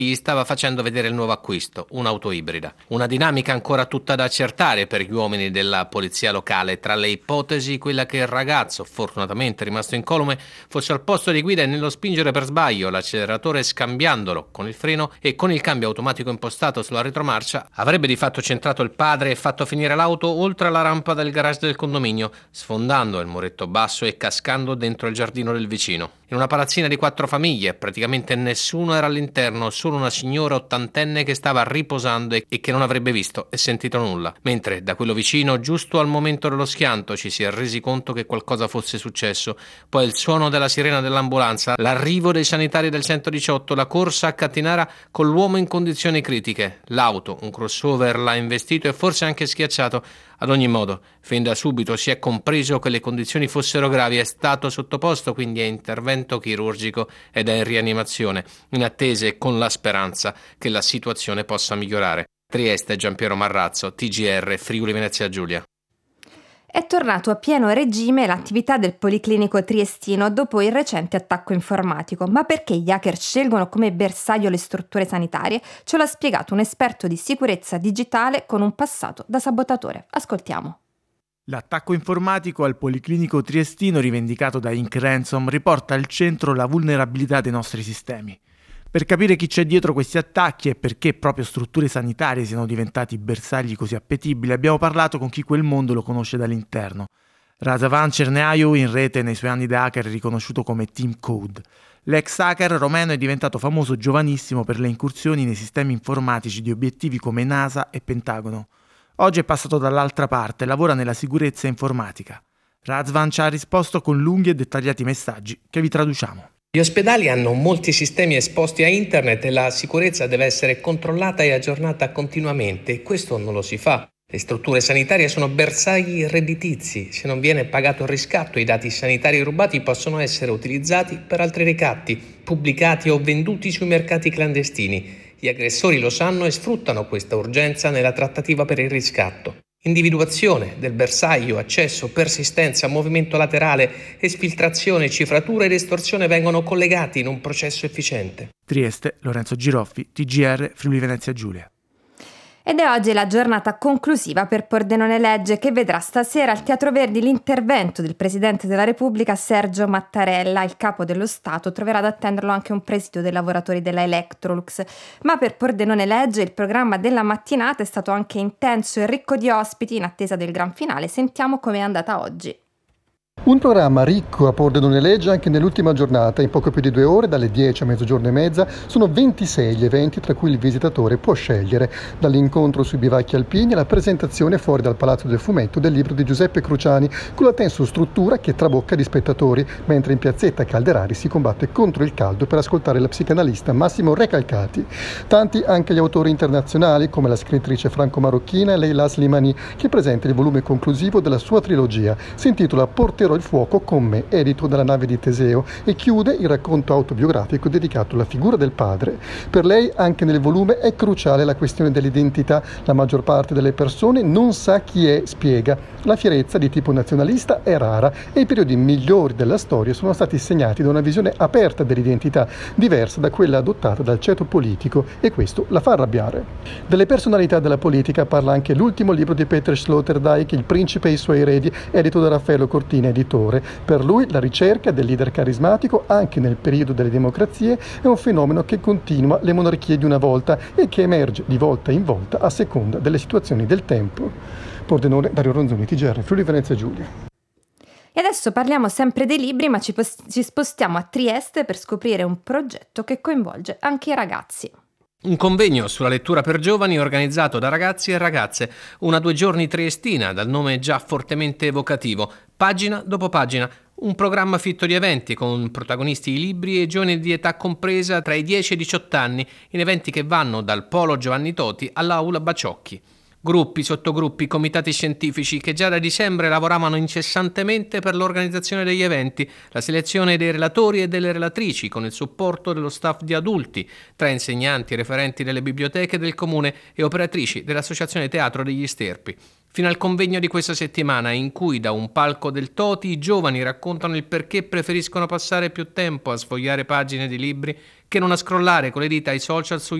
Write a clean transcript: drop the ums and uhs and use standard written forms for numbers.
gli stava facendo vedere il nuovo acquisto, un'auto ibrida. Una dinamica ancora tutta da accertare per gli uomini della polizia locale. Tra le ipotesi, quella che il ragazzo, fortunatamente rimasto incolume, fosse al posto di guida e nello spingere per sbaglio l'acceleratore scambiandolo con il freno e con il cambio automatico impostato sulla retromarcia, avrebbe di fatto centrato il padre e fatto finire l'auto oltre la rampa del garage del condominio, sfondando il muretto basso e cascando dentro il giardino del vicino. In una palazzina di 4 famiglie, praticamente nessuno era all'interno, solo una signora ottantenne che stava riposando e che non avrebbe visto e sentito nulla. Mentre da quello vicino, giusto al momento dello schianto, ci si è resi conto che qualcosa fosse successo. Poi il suono della sirena dell'ambulanza, l'arrivo dei sanitari del 118, la corsa a Cattinara con l'uomo in condizioni critiche. L'auto, un crossover, l'ha investito e forse anche schiacciato. Ad ogni modo, fin da subito si è compreso che le condizioni fossero gravi, è stato sottoposto quindi a intervento chirurgico ed è in rianimazione, in attesa e con la speranza che la situazione possa migliorare. Trieste, Giampiero Marrazzo, TGR, Friuli Venezia Giulia. È tornato a pieno regime l'attività del Policlinico triestino dopo il recente attacco informatico. Ma perché gli hacker scelgono come bersaglio le strutture sanitarie? Ce l'ha spiegato un esperto di sicurezza digitale con un passato da sabotatore. Ascoltiamo. L'attacco informatico al Policlinico triestino rivendicato da Inc. Ransom riporta al centro la vulnerabilità dei nostri sistemi. Per capire chi c'è dietro questi attacchi e perché proprio strutture sanitarie siano diventati bersagli così appetibili, abbiamo parlato con chi quel mondo lo conosce dall'interno. Razavan Cerneaiu, in rete nei suoi anni da hacker, è riconosciuto come Team Code. L'ex hacker romeno è diventato famoso giovanissimo per le incursioni nei sistemi informatici di obiettivi come NASA e Pentagono. Oggi è passato dall'altra parte, lavora nella sicurezza informatica. Razvan ci ha risposto con lunghi e dettagliati messaggi che vi traduciamo. Gli ospedali hanno molti sistemi esposti a internet e la sicurezza deve essere controllata e aggiornata continuamente. Questo non lo si fa. Le strutture sanitarie sono bersagli redditizi. Se non viene pagato il riscatto, i dati sanitari rubati possono essere utilizzati per altri ricatti, pubblicati o venduti sui mercati clandestini. Gli aggressori lo sanno e sfruttano questa urgenza nella trattativa per il riscatto. Individuazione del bersaglio, accesso, persistenza, movimento laterale, esfiltrazione, cifratura ed estorsione vengono collegati in un processo efficiente. Trieste, Lorenzo Giroffi, TGR, Friuli Venezia Giulia. Ed è oggi la giornata conclusiva per Pordenone Legge, che vedrà stasera al Teatro Verdi l'intervento del Presidente della Repubblica Sergio Mattarella. Il capo dello Stato troverà ad attenderlo anche un presidio dei lavoratori della Electrolux. Ma per Pordenone Legge il programma della mattinata è stato anche intenso e ricco di ospiti in attesa del gran finale. Sentiamo com'è andata oggi. Un programma ricco a Pordenone Legge anche nell'ultima giornata. In poco più di 2 ore, dalle 10 a mezzogiorno e mezza, sono 26 gli eventi tra cui il visitatore può scegliere. Dall'incontro sui bivacchi alpini alla presentazione fuori dal Palazzo del Fumetto del libro di Giuseppe Cruciani, con la tensostruttura che trabocca di spettatori, mentre in piazzetta Calderari si combatte contro il caldo per ascoltare la psicanalista Massimo Recalcati. Tanti anche gli autori internazionali, come la scrittrice franco-marocchina Leila Slimani, che presenta il volume conclusivo della sua trilogia. Si intitola Porterò il fuoco con me, edito dalla nave di Teseo, e chiude il racconto autobiografico dedicato alla figura del padre. Per lei anche nel volume è cruciale la questione dell'identità. La maggior parte delle persone non sa chi è, spiega. La fierezza di tipo nazionalista è rara e i periodi migliori della storia sono stati segnati da una visione aperta dell'identità, diversa da quella adottata dal ceto politico, e questo la fa arrabbiare. Delle personalità della politica parla anche l'ultimo libro di Peter Sloterdijk, Il principe e i suoi eredi, edito da Raffaello Cortina, editore. Per lui la ricerca del leader carismatico anche nel periodo delle democrazie è un fenomeno che continua le monarchie di una volta e che emerge di volta in volta a seconda delle situazioni del tempo. Pordenone, Dario Ronzoni, TGR, Friuli Venezia Giulia. E adesso parliamo sempre dei libri, ma ci spostiamo a Trieste per scoprire un progetto che coinvolge anche i ragazzi. Un convegno sulla lettura per giovani organizzato da ragazzi e ragazze, una 2 giorni triestina dal nome già fortemente evocativo, pagina dopo pagina, un programma fitto di eventi con protagonisti i libri e giovani di età compresa tra i 10 e i 18 anni, in eventi che vanno dal Polo Giovanni Toti all'Aula Baciocchi. Gruppi, sottogruppi, comitati scientifici che già da dicembre lavoravano incessantemente per l'organizzazione degli eventi, la selezione dei relatori e delle relatrici con il supporto dello staff di adulti, tra insegnanti e referenti delle biblioteche del comune e operatrici dell'Associazione Teatro degli Sterpi. Fino al convegno di questa settimana in cui da un palco del Toti i giovani raccontano il perché preferiscono passare più tempo a sfogliare pagine di libri che non a scrollare con le dita i social su